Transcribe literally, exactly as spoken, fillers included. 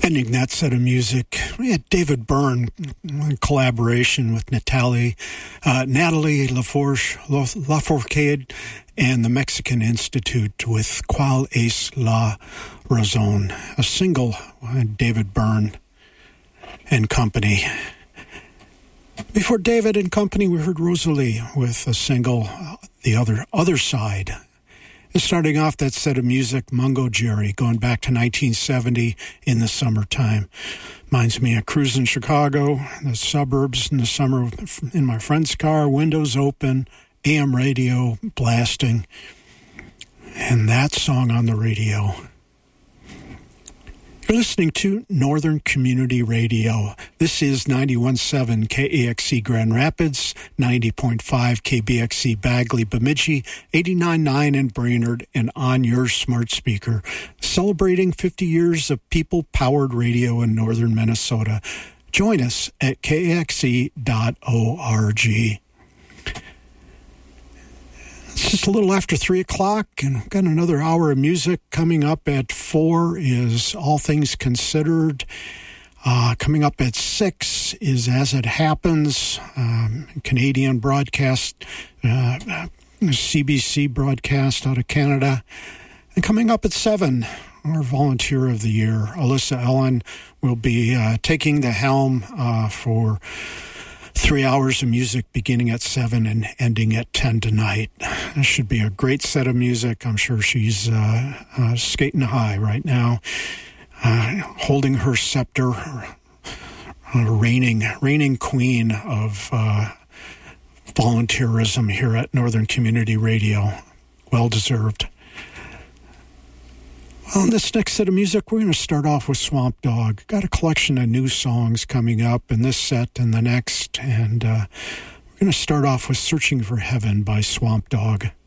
Ending that set of music, we had David Byrne in collaboration with Natalie, uh, Natalie Lafourche, Lafourcade and the Mexican Institute with Qual es la razón, a single, uh, David Byrne and Company. Before David and Company, we heard Rosalie with a single, uh, The Other Other Side. And starting off that set of music, Mungo Jerry, going back to nineteen seventy in the summertime. Reminds me of cruising Chicago, the suburbs in the summer in my friend's car, windows open, A M radio blasting, and that song on the radio. You're listening to Northern Community Radio. This is ninety-one point seven K A X C Grand Rapids, ninety point five K B X C Bagley Bemidji, eighty-nine point nine in Brainerd, and on your smart speaker. Celebrating fifty years of people-powered radio in northern Minnesota. Join us at K A X C dot org. It's just a little after three o'clock, and we've got another hour of music. Coming up at four is All Things Considered. Uh, coming up at six is As It Happens, um, Canadian broadcast, uh, C B C broadcast out of Canada. And coming up at seven, our Volunteer of the Year, Alyssa Ellen, will be uh, taking the helm uh, for Three hours of music beginning at seven and ending at ten tonight. This should be a great set of music. I'm sure she's uh, uh, skating high right now, uh, holding her scepter, uh, reigning, reigning queen of uh, volunteerism here at Northern Community Radio. Well deserved. Well, in this next set of music, we're going to start off with Swamp Dogg. Got a collection of new songs coming up in this set and the next, and uh, we're going to start off with Searching for Heaven by Swamp Dogg.